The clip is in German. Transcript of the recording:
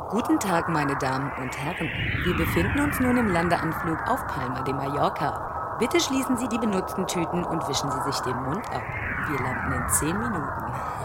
Guten Tag, meine Damen und Herren. Wir befinden uns nun im Landeanflug auf Palma de Mallorca. Bitte schließen Sie die benutzten Tüten und wischen Sie sich den Mund ab. Wir landen in 10 Minuten.